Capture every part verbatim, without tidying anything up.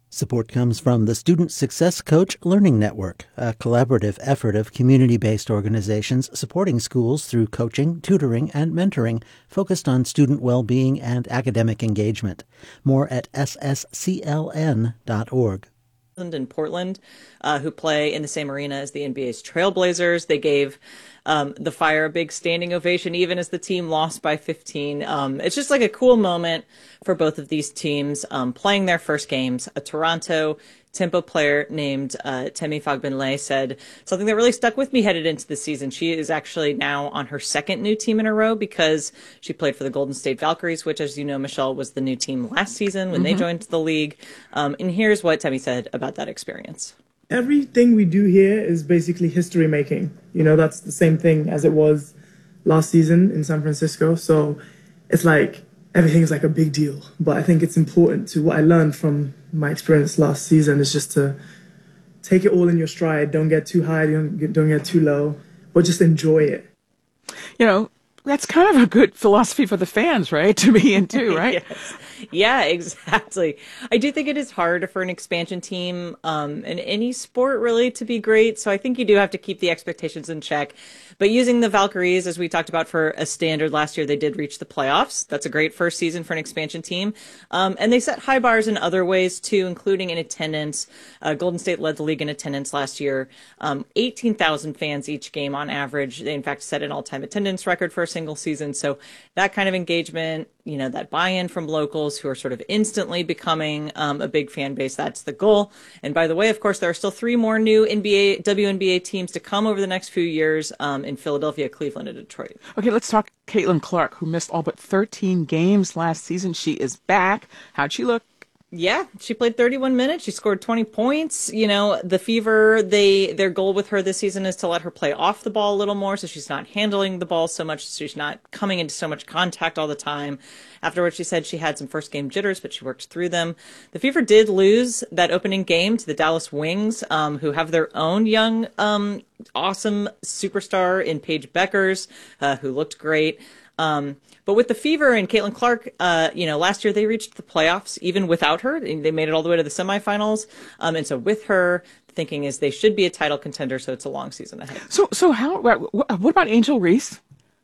Support comes from the Student Success Coach Learning Network, a collaborative effort of community-based organizations supporting schools through coaching, tutoring, and mentoring focused on student well-being and academic engagement. More at s s c l n dot org. In Portland, uh, who play in the same arena as the N B A's Trailblazers. They gave um, the Fire a big standing ovation, even as the team lost by fifteen. Um, it's just like a cool moment for both of these teams um, playing their first games. A Toronto Tempo player named uh, Temi Fagbenle said something that really stuck with me headed into the season. She is actually now on her second new team in a row because she played for the Golden State Valkyries, which, as you know, Michelle, was the new team last season when mm-hmm. they joined the league. Um, and here's what Temi said about that experience. Everything we do here is basically history making. You know, that's the same thing as it was last season in San Francisco. So it's like everything is like a big deal. But I think it's important to what I learned from my experience last season is just to take it all in your stride. Don't get too high, don't get, don't get too low, but just enjoy it. You know, that's kind of a good philosophy for the fans, right? To be into, right? Yes. Yeah, exactly. I do think it is hard for an expansion team um, in any sport really to be great. So I think you do have to keep the expectations in check. But using the Valkyries, as we talked about for a standard last year, they did reach the playoffs. That's a great first season for an expansion team. Um, and they set high bars in other ways too, including in attendance. Uh, Golden State led the league in attendance last year. Um, eighteen thousand fans each game on average. They in fact set an all-time attendance record for a single season. So that kind of engagement, you know, that buy-in from locals who are sort of instantly becoming um, a big fan base. That's the goal. And by the way, of course, there are still three more new N B A, W N B A teams to come over the next few years um, in Philadelphia, Cleveland, and Detroit. Okay, let's talk Caitlin Clark, who missed all but thirteen games last season. She is back. How'd she look? Yeah, she played thirty-one minutes. She scored twenty points. You know, the Fever, they their goal with her this season is to let her play off the ball a little more so she's not handling the ball so much, so she's not coming into so much contact all the time. Afterwards, she said she had some first game jitters, but she worked through them. The Fever did lose that opening game to the Dallas Wings, um, who have their own young, um, awesome superstar in Paige Beckers, uh, who looked great. Um, but with the Fever and Caitlin Clark, uh, you know, last year they reached the playoffs even without her. They made it all the way to the semifinals. Um, and so with her, the thinking is they should be a title contender. So it's a long season ahead. So, so how, what about Angel Reese?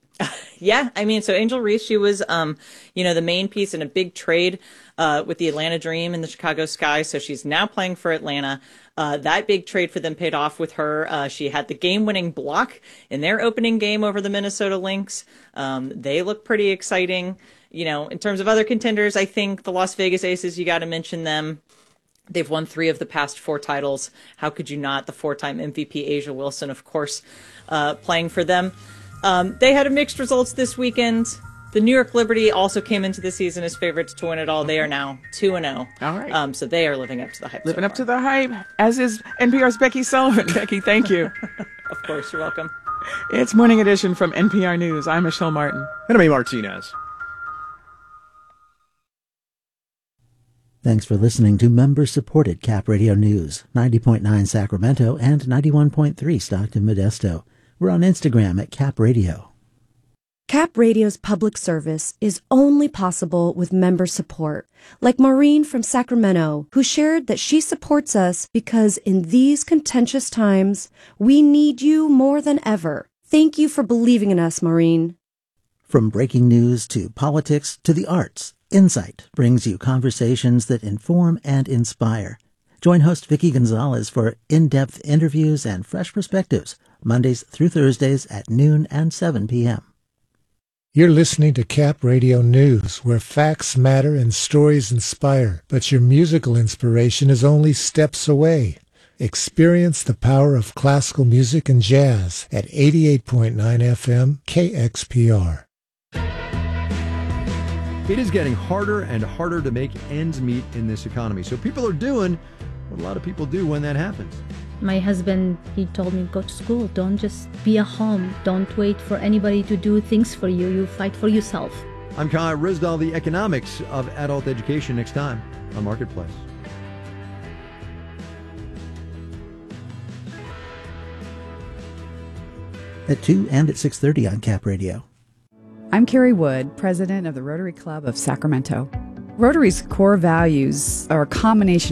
Yeah, I mean, so Angel Reese, she was, um, you know, the main piece in a big trade uh, with the Atlanta Dream and the Chicago Sky. So she's now playing for Atlanta. Uh, that big trade for them paid off with her. Uh, she had the game-winning block in their opening game over the Minnesota Lynx. Um, they look pretty exciting. You know, in terms of other contenders, I think the Las Vegas Aces, you got to mention them. They've won three of the past four titles. How could you not? The four-time M V P A'ja Wilson, of course, uh, playing for them. Um, they had a mixed results this weekend. The New York Liberty also came into the season as favorites to win it all. They are now two and oh. All right. Um, so they are living up to the hype. Living so up to the hype, as is N P R's Becky Sullivan. Becky, thank you. Of course, you're welcome. It's Morning Edition from N P R News. I'm Michelle Martin. And I'm A. Martinez. Thanks for listening to member-supported Cap Radio News, ninety point nine Sacramento and ninety-one point three Stockton Modesto. We're on Instagram at Cap Radio. Cap Radio's public service is only possible with member support, like Maureen from Sacramento, who shared that she supports us because in these contentious times, we need you more than ever. Thank you for believing in us, Maureen. From breaking news to politics to the arts, Insight brings you conversations that inform and inspire. Join host Vicky Gonzalez for in-depth interviews and fresh perspectives, Mondays through Thursdays at noon and seven p.m. You're listening to Cap Radio News, where facts matter and stories inspire, but your musical inspiration is only steps away. Experience the power of classical music and jazz at eighty-eight point nine F M K X P R. It is getting harder and harder to make ends meet in this economy. So people are doing what a lot of people do when that happens. My husband, he told me, go to school. Don't just be at home. Don't wait for anybody to do things for you. You fight for yourself. I'm Kai Rizdal, the economics of adult education, next time on Marketplace. At two and at six thirty on Cap Radio. I'm Carrie Wood, president of the Rotary Club of Sacramento. Rotary's core values are a combination